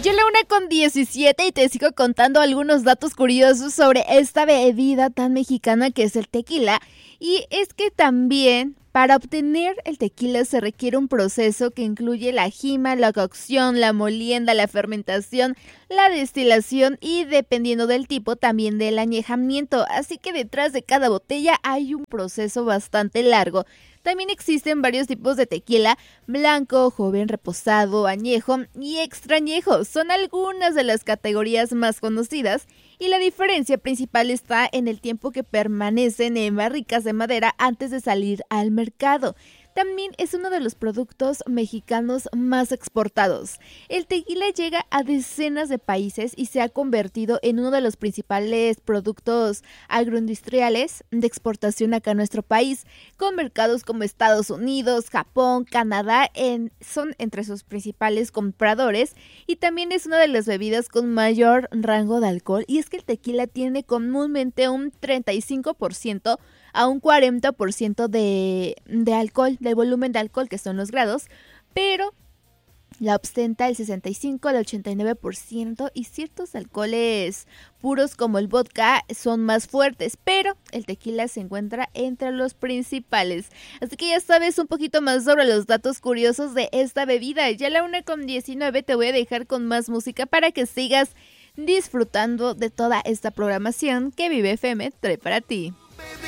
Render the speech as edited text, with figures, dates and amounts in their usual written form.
Yo la 1:17 y te sigo contando algunos datos curiosos sobre esta bebida tan mexicana que es el tequila. Y es que también para obtener el tequila se requiere un proceso que incluye la jima, la cocción, la molienda, la fermentación, la destilación y, dependiendo del tipo, también del añejamiento. Así que detrás de cada botella hay un proceso bastante largo. También existen varios tipos de tequila: blanco, joven, reposado, añejo y extra añejo. Son algunas de las categorías más conocidas y la diferencia principal está en el tiempo que permanecen en barricas de madera antes de salir al mercado. También es uno de los productos mexicanos más exportados. El tequila llega a decenas de países y se ha convertido en uno de los principales productos agroindustriales de exportación acá en nuestro país, con mercados como Estados Unidos, Japón, Canadá, son entre sus principales compradores, y también es una de las bebidas con mayor rango de alcohol, y es que el tequila tiene comúnmente un 35% a un 40% de alcohol, del volumen de alcohol, que son los grados, pero la ostenta el 65 al 89%, y ciertos alcoholes puros como el vodka son más fuertes, pero el tequila se encuentra entre los principales. Así que ya sabes un poquito más sobre los datos curiosos de esta bebida. Ya a la 1:19 te voy a dejar con más música para que sigas disfrutando de toda esta programación que Vive FM trae para ti.